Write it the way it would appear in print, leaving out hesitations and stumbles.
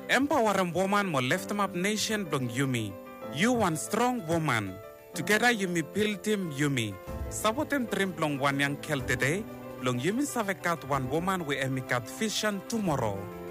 Empowering woman mo lift up nation blong Yumi. You one strong woman. Together Yumi build team Yumi. Sabotem dream blong one young kel today. Blong Yumi savekat one woman we emikat vision tomorrow.